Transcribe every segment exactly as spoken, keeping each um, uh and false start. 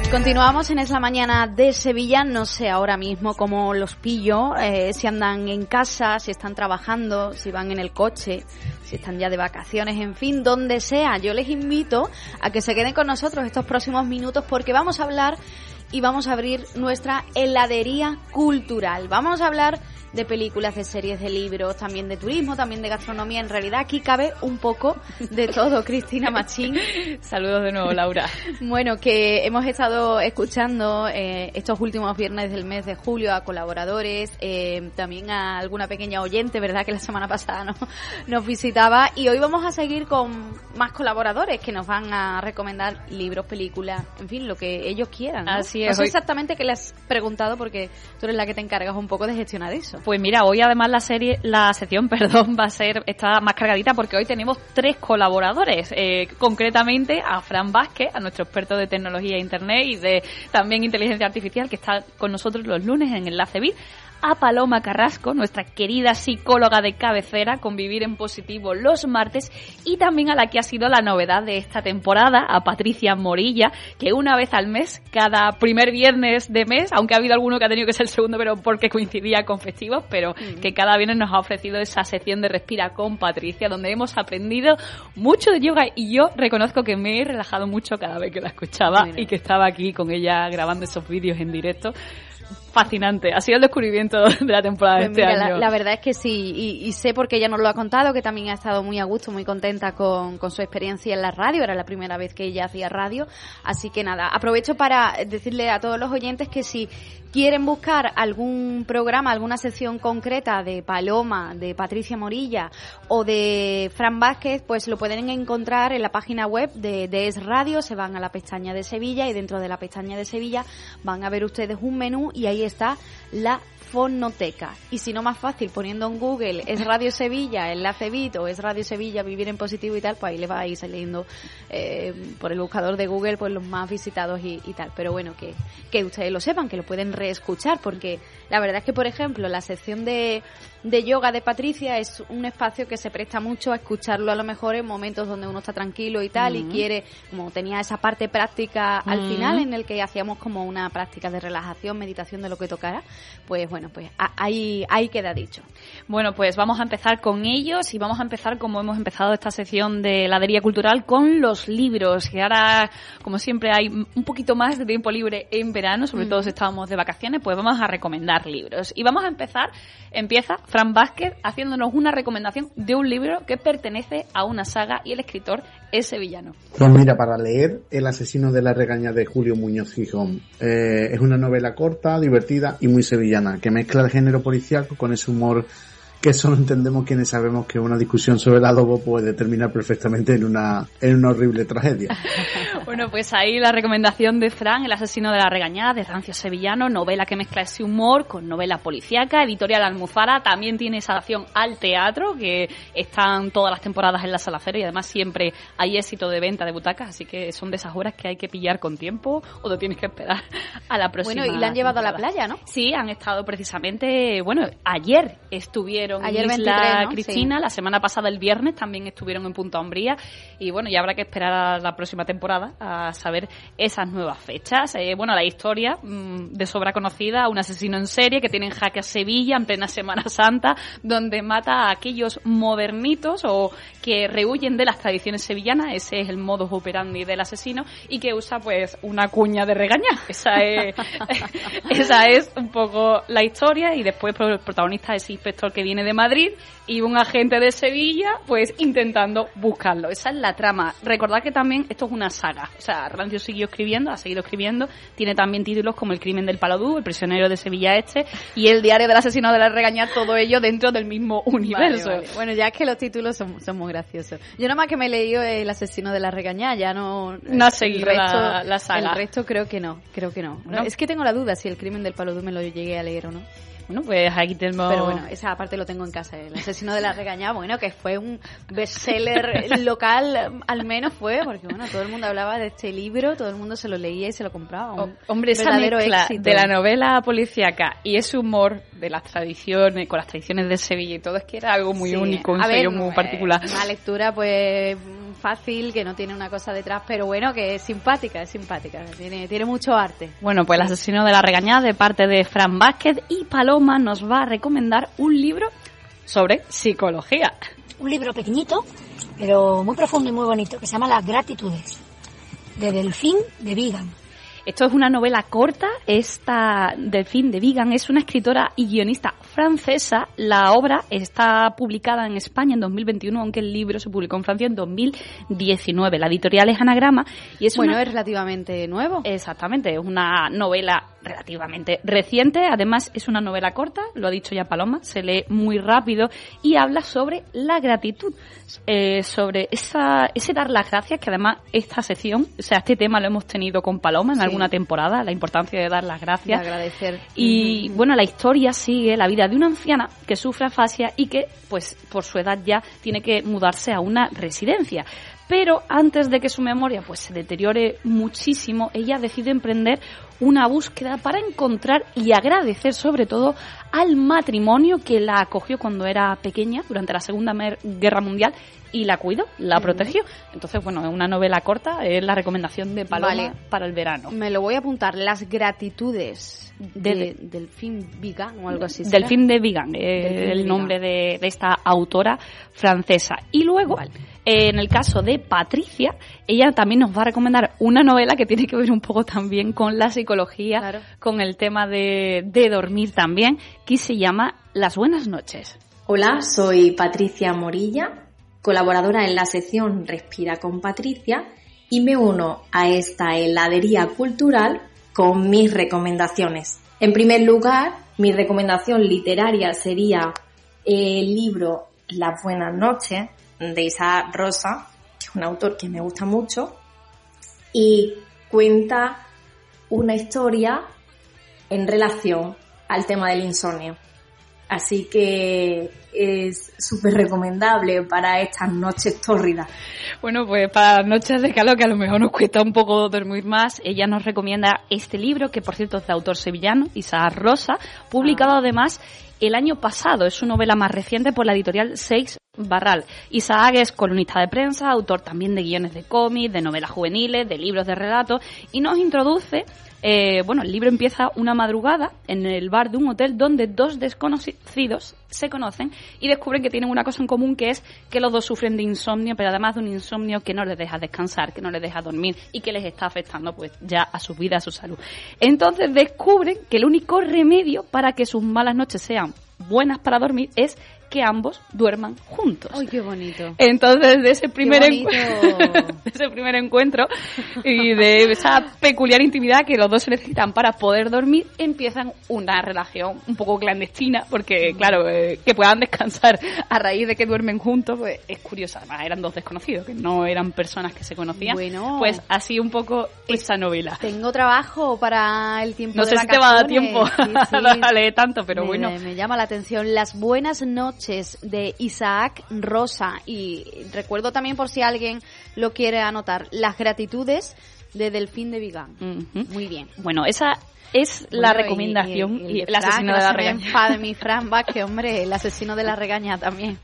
Continuamos en Es la Mañana de Sevilla. No sé ahora mismo cómo los pillo, eh, si andan en casa, si están trabajando, si van en el coche, si están ya de vacaciones, en fin, donde sea. Yo les invito a que se queden con nosotros estos próximos minutos porque vamos a hablar y vamos a abrir nuestra heladería cultural. Vamos a hablar de películas, de series, de libros, también de turismo, también de gastronomía. En realidad aquí cabe un poco de todo. Cristina Machín. Saludos de nuevo, Laura. Bueno, que hemos estado escuchando eh, estos últimos viernes del mes de julio a colaboradores, eh, también a alguna pequeña oyente, ¿verdad?, que la semana pasada no, nos visitaba, y hoy vamos a seguir con más colaboradores que nos van a recomendar libros, películas, en fin, lo que ellos quieran, ¿no? Así es. No sé hoy... exactamente qué le has preguntado porque tú eres la que te encargas un poco de gestionar eso. Pues mira, hoy además la serie, la sección, perdón, va a ser, está más cargadita porque hoy tenemos tres colaboradores, eh, concretamente a Fran Vázquez, a nuestro experto de tecnología e internet y de también inteligencia artificial, que está con nosotros los lunes en Enlace Bit, a Paloma Carrasco, nuestra querida psicóloga de cabecera, con Vivir en Positivo los martes, y también a la que ha sido la novedad de esta temporada, a Patricia Morilla, que una vez al mes, cada primer viernes de mes, aunque ha habido alguno que ha tenido que ser el segundo, pero porque coincidía con festivos, pero mm. que cada viernes nos ha ofrecido esa sección de Respira con Patricia, donde hemos aprendido mucho de yoga, y yo reconozco que me he relajado mucho cada vez que la escuchaba. Mira. Y que estaba aquí con ella grabando esos vídeos en directo. Fascinante, ha sido el descubrimiento de la temporada pues de este mira, año. La, la verdad es que sí, y, y sé porque ella nos lo ha contado, que también ha estado muy a gusto, muy contenta con, con su experiencia en la radio, era la primera vez que ella hacía radio, así que nada, aprovecho para decirle a todos los oyentes que si quieren buscar algún programa, alguna sección concreta de Paloma, de Patricia Morilla o de Fran Vázquez, pues lo pueden encontrar en la página web de, de Es Radio, se van a la pestaña de Sevilla y dentro de la pestaña de Sevilla van a ver ustedes un menú y ahí está la fonoteca. Y si no, más fácil, poniendo en Google Es Radio Sevilla, Enlace Bit o Es Radio Sevilla, Vivir en Positivo y tal, pues ahí le va a ir saliendo eh, por el buscador de Google pues los más visitados y, y tal. Pero bueno, que, que ustedes lo sepan, que lo pueden reescuchar, porque la verdad es que, por ejemplo, la sección de, de yoga de Patricia es un espacio que se presta mucho a escucharlo a lo mejor en momentos donde uno está tranquilo y tal, mm. y quiere, como tenía esa parte práctica al mm. final en el que hacíamos como una práctica de relajación, meditación de lo que tocara, pues bueno, Bueno, pues ahí, ahí queda dicho. Bueno, pues vamos a empezar con ellos y vamos a empezar como hemos empezado esta sección de heladería cultural con los libros, que ahora, como siempre, hay un poquito más de tiempo libre en verano, sobre mm. todo si estábamos de vacaciones, pues vamos a recomendar libros. Y vamos a empezar, empieza Fran Vázquez haciéndonos una recomendación de un libro que pertenece a una saga y el escritor es sevillano. Pues mira, para leer El asesino de la regaña de Julio Muñoz Gijón. Eh, es una novela corta, divertida y muy sevillana, que mezcla el género policíaco con ese humor que solo entendemos quienes sabemos que una discusión sobre el adobo puede terminar perfectamente en una en una horrible tragedia. Bueno, pues ahí la recomendación de Fran, El asesino de la regañada, de Rancio Sevillano, novela que mezcla ese humor con novela policíaca, editorial Almuzara, también tiene esa adaptación al teatro, que están todas las temporadas en la Sala Cero y además siempre hay éxito de venta de butacas, así que son de esas horas que hay que pillar con tiempo o te tienes que esperar a la próxima. Bueno, y la han llevado temporada. A la playa, ¿no? Sí, han estado precisamente, bueno, ayer estuvieron Ayer en Isla veintitrés, ¿no? Cristina, sí. La semana pasada el viernes también estuvieron en Punta Umbría y bueno, ya habrá que esperar a la próxima temporada a saber esas nuevas fechas. Eh, bueno, la historia mmm, de sobra conocida, un asesino en serie que tiene en jaque a Sevilla en plena Semana Santa, donde mata a aquellos modernitos o que rehuyen de las tradiciones sevillanas, ese es el modus operandi del asesino, y que usa pues una cuña de regañar. Esa es, esa es un poco la historia, y después el protagonista es ese inspector que viene de Madrid y un agente de Sevilla pues intentando buscarlo. Esa es la trama. Recordad que también esto es una saga, o sea, Rancio siguió escribiendo, ha seguido escribiendo, tiene también títulos como El crimen del Paladú, El prisionero de Sevilla Este y El diario del asesino de la regañada, todo ello dentro del mismo universo. Vale, vale. Bueno, ya es que los títulos son, son muy graciosos. Yo nada más que me he leído El asesino de la regañada, ya no... No ha seguido resto, la, la saga. El resto creo que no, creo que no. no. Es que tengo la duda si El crimen del Paladú me lo llegué a leer o no. Bueno, pues aquí tenemos... Pero bueno, esa parte lo tengo en casa. El asesino de la regañada, bueno, que fue un bestseller local, al menos fue, porque bueno, todo el mundo hablaba de este libro, todo el mundo se lo leía y se lo compraba. Un oh, hombre, esa mezcla éxito de la novela policíaca y ese humor de las tradiciones, con las tradiciones de Sevilla y todo, es que era algo muy sí. único, un sello muy particular. Una lectura, pues, fácil, que no tiene una cosa detrás, pero bueno, que es simpática, es simpática, tiene, tiene mucho arte. Bueno, pues El asesino de la regañada, de parte de Fran Vázquez, y Paloma nos va a recomendar un libro sobre psicología. Un libro pequeñito, pero muy profundo y muy bonito, que se llama Las gratitudes, de Delphine de Vigan. Esto es una novela corta. Esta Delphine de Vigan es una escritora y guionista francesa. La obra está publicada en España en dos mil veintiuno, aunque el libro se publicó en Francia en dos mil diecinueve. La editorial es Anagrama y es bueno, una... es relativamente nuevo. Exactamente, es una novela relativamente reciente. Además, es una novela corta, lo ha dicho ya Paloma, se lee muy rápido y habla sobre la gratitud, eh, sobre esa, ese dar las gracias, que además esta sección, o sea, este tema lo hemos tenido con Paloma en sí. alguna temporada, la importancia de dar las gracias. De agradecer. Y, uh-huh. bueno, la historia sigue la vida de una anciana que sufre afasia y que, pues, por su edad ya tiene que mudarse a una residencia. Pero antes de que su memoria pues se deteriore muchísimo, ella decide emprender una búsqueda para encontrar y agradecer sobre todo al matrimonio que la acogió cuando era pequeña durante la Segunda Guerra Mundial y la cuidó, la protegió. Entonces, bueno, es una novela corta, es la recomendación de Paloma vale. para el verano. Me lo voy a apuntar, Las gratitudes de, de, de Delphine Vigan o algo así. Delphine de Vigan, eh, el nombre de, de esta autora francesa. Y luego, vale. eh, en el caso de Patricia, ella también nos va a recomendar una novela que tiene que ver un poco también con la psicología, claro. con el tema de, de dormir también, que se llama Las buenas noches. Hola, soy Patricia Morilla, colaboradora en la sección Respira con Patricia, y me uno a esta heladería cultural con mis recomendaciones. En primer lugar, mi recomendación literaria sería el libro Las buenas noches, de Isaac Rosa, que es un autor que me gusta mucho, y cuenta una historia en relación al tema del insomnio. Así que es súper recomendable para estas noches tórridas. Bueno, pues para noches de calor, que a lo mejor nos cuesta un poco dormir más, ella nos recomienda este libro, que por cierto es de autor sevillano, Isaac Rosa, publicado ah. además el año pasado. Es su novela más reciente por la editorial Seix Barral. Isaac es columnista de prensa, autor también de guiones de cómics, de novelas juveniles, de libros de relatos, y nos introduce... Eh, bueno, el libro empieza una madrugada en el bar de un hotel donde dos desconocidos se conocen y descubren que tienen una cosa en común, que es que los dos sufren de insomnio, pero además de un insomnio que no les deja descansar, que no les deja dormir y que les está afectando pues ya a su vida, a su salud. Entonces descubren que el único remedio para que sus malas noches sean buenas para dormir es que ambos duerman juntos. ¡Ay, qué bonito! Entonces, de ese primer encuentro, de ese primer encuentro y de esa peculiar intimidad que los dos se necesitan para poder dormir, empiezan una relación un poco clandestina, porque, claro, eh, que puedan descansar a raíz de que duermen juntos, pues es curioso. Además, eran dos desconocidos, que no eran personas que se conocían. Bueno, pues así un poco pues esa novela. Tengo trabajo para el tiempo no de sé vacaciones. si te va a dar tiempo sí, sí. a leer tanto, pero me, bueno. Me llama la atención. Las buenas noches de Isaac Rosa, y recuerdo también, por si alguien lo quiere anotar, Las gratitudes de Delphine de Vigan. Uh-huh. Muy bien. Bueno, esa es bueno, la recomendación y, y, y el asesino de la regaña. de mi Fran Vázquez, hombre, el asesino de la regaña también.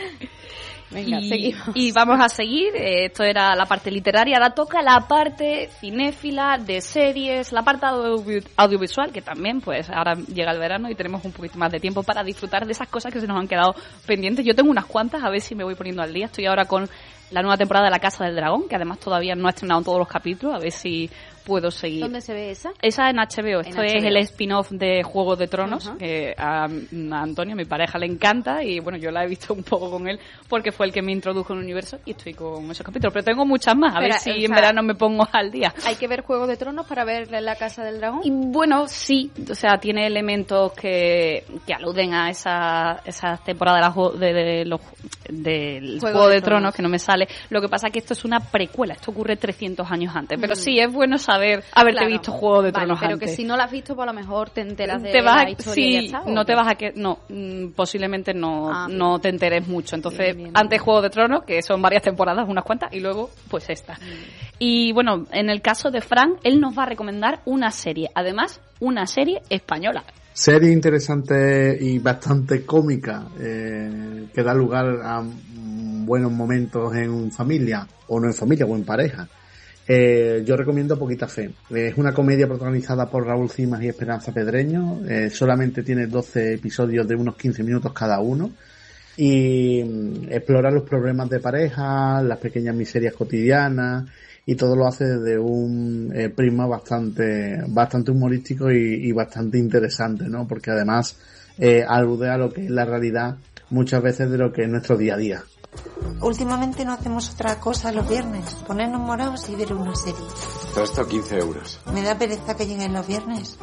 Venga, y, seguimos. Y vamos a seguir. Esto era la parte literaria. Ahora toca la parte cinéfila, de series, la parte audio, audiovisual, que también, pues ahora llega el verano y tenemos un poquito más de tiempo para disfrutar de esas cosas que se nos han quedado pendientes. Yo tengo unas cuantas, a ver si me voy poniendo al día. Estoy ahora con la nueva temporada de La Casa del Dragón, que además todavía no ha estrenado todos los capítulos, a ver si puedo seguir. ¿Dónde se ve esa? Esa en H B O. Esto en es H B O. El spin-off de Juego de Tronos, uh-huh. que a, a Antonio, mi pareja, le encanta, y bueno, yo la he visto un poco con él porque fue el que me introdujo en el universo y estoy con esos capítulos, pero tengo muchas más, a pero, ver si o sea, en verano me pongo al día. ¿Hay que ver Juego de Tronos para ver La Casa del Dragón? Y bueno, sí, o sea, tiene elementos que, que aluden a esa, esa temporada de, de, de los del Juego, Juego de, de Tronos, Tronos, que no me sale. Lo que pasa es que esto es una precuela, esto ocurre trescientos años antes, pero mm. sí, es bueno saber, haberte claro. visto Juego de Tronos vale, pero antes. Pero que si no la has visto, pues a lo mejor te enteras de te vas la historia sí, y ya está, no te vas a que no, mm, posiblemente no, ah, no te enteres mucho. Entonces, bien, bien, antes bien. Juego de Tronos, que son varias temporadas, unas cuantas, y luego, pues esta. Bien. Y bueno, en el caso de Fran, él nos va a recomendar una serie, además, una serie española. Serie interesante y bastante cómica, eh, que da lugar a buenos momentos en familia, o no en familia, o en pareja, eh, yo recomiendo Poquita Fe. Es una comedia protagonizada por Raúl Cimas y Esperanza Pedreño. Eh, solamente tiene doce episodios de unos quince minutos cada uno. Y mm, explora los problemas de pareja, las pequeñas miserias cotidianas, y todo lo hace desde un eh, prisma bastante bastante humorístico y, y bastante interesante, ¿no? Porque además eh, alude a lo que es la realidad muchas veces de lo que es nuestro día a día. Últimamente no hacemos otra cosa los viernes, ponernos morados y ver una serie. Gasto quince euros. Me da pereza que lleguen los viernes.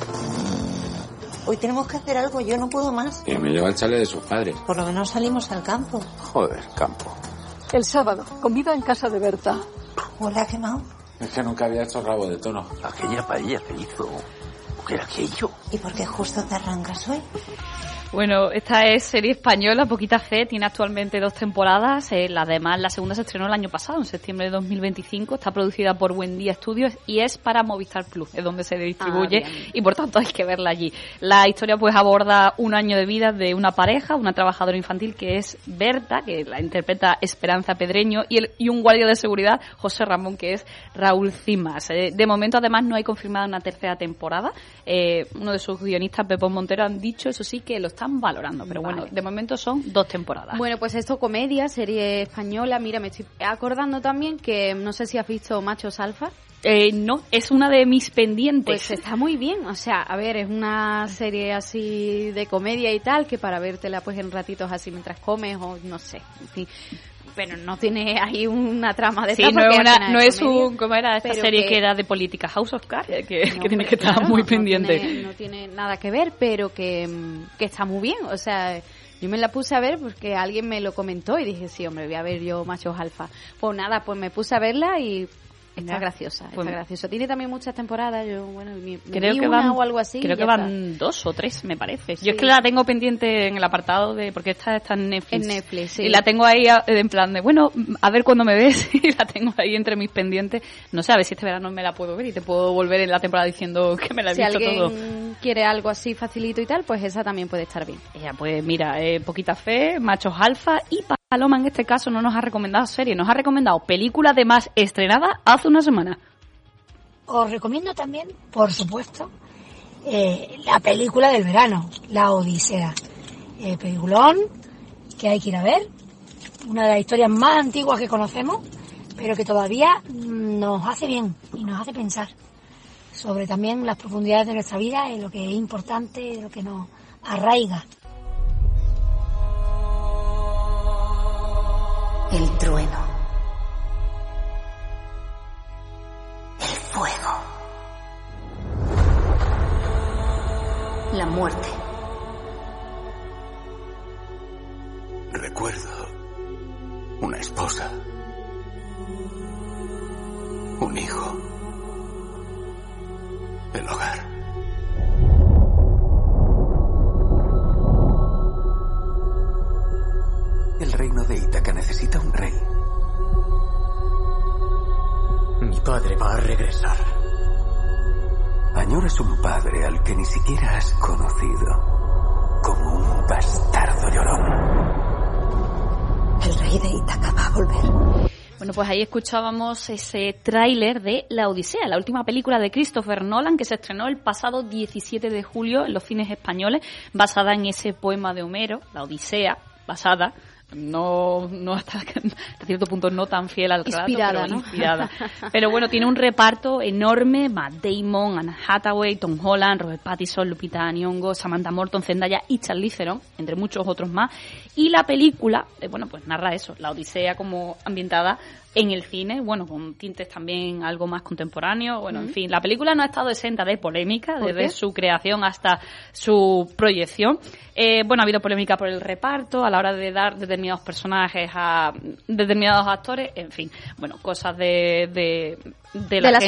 Hoy tenemos que hacer algo, yo no puedo más. Y me lleva el chale de sus padres. Por lo menos salimos al campo. Joder, campo. El sábado, comida en casa de Berta. Hola, quemado. Es que nunca había hecho rabo de tono. Aquella paella que hizo. ¿Qué era aquello? ¿Y por qué justo te arrancas hoy? Bueno, esta es serie española, Poquita Fe, tiene actualmente dos temporadas, eh, la además la segunda se estrenó el año pasado, en septiembre de dos mil veinticinco, está producida por Buen Día Studios y es para Movistar Plus, es donde se distribuye ah, y por tanto hay que verla allí. La historia pues aborda un año de vida de una pareja, una trabajadora infantil que es Berta, que la interpreta Esperanza Pedreño, y, el, y un guardia de seguridad, José Ramón, que es Raúl Cimas. Eh, de momento además no hay confirmada una tercera temporada, eh, uno de sus guionistas, Pepón Montero, han dicho, eso sí, que lo están valorando, pero vale. Bueno, de momento son dos temporadas. Bueno, pues esto, comedia, serie española. Mira, me estoy acordando también que no sé si has visto Machos Alfa. Eh, no, es una de mis pendientes. Pues está muy bien, o sea, a ver, es una serie así de comedia y tal, que para vértela pues en ratitos así mientras comes o no sé, en fin. Pero no tiene ahí una trama de sí, no, es, una, no es un, ¿cómo era esta serie que, que era de política? House of Cards, que, no, que tiene que estar claro, muy no, pendiente. No tiene, no tiene nada que ver, pero que, que está muy bien, o sea, yo me la puse a ver porque alguien me lo comentó y dije, sí, hombre, voy a ver yo Machos Alfa. Pues nada, pues me puse a verla y está ya. graciosa, pues, está graciosa. Tiene también muchas temporadas, yo, bueno, me, creo vi que una van, o algo así. Creo que van está. dos o tres, me parece. Sí. Yo es que la tengo pendiente en el apartado de, porque esta está en Netflix. En Netflix, sí. Y la tengo ahí en plan de, bueno, a ver cuándo me ves, y la tengo ahí entre mis pendientes. No sé, a ver si este verano me la puedo ver y te puedo volver en la temporada diciendo que me la he si visto todo. Si alguien quiere algo así facilito y tal, pues esa también puede estar bien. Ya, pues mira, eh, Poquita Fe, Machos Alfa y Paloma en este caso no nos ha recomendado serie, nos ha recomendado película además estrenada hace una semana. Os recomiendo también, por supuesto, eh, la película del verano, La Odisea. Eh, peliculón que hay que ir a ver, una de las historias más antiguas que conocemos, pero que todavía nos hace bien y nos hace pensar sobre también las profundidades de nuestra vida y lo que es importante y lo que nos arraiga. El trueno. El fuego. La muerte. Recuerdo una esposa, un hijo, el hogar. El reino de Ítaca necesita un rey. Mi padre va a regresar. Añoras un padre al que ni siquiera has conocido, como un bastardo llorón. El rey de Ítaca va a volver. Bueno, pues ahí escuchábamos ese tráiler de La Odisea, la última película de Christopher Nolan que se estrenó el pasado diecisiete de julio en los cines españoles, basada en ese poema de Homero, La Odisea, basada... No, no hasta, hasta cierto punto no tan fiel al relato, inspirada, pero ¿no? inspirada. Pero bueno, tiene un reparto enorme: Matt Damon, Anne Hathaway, Tom Holland, Robert Pattinson, Lupita Nyong'o, Samantha Morton, Zendaya y Charlize Theron, entre muchos otros más. Y la película, eh, bueno, pues narra eso, la Odisea como ambientada en el cine, bueno, con tintes también algo más contemporáneos. Bueno, mm. en fin, la película no ha estado exenta de polémica desde su creación hasta su proyección. Eh, bueno, ha habido polémica por el reparto a la hora de dar determinados personajes a determinados actores, en fin, bueno, cosas de de, de la, de la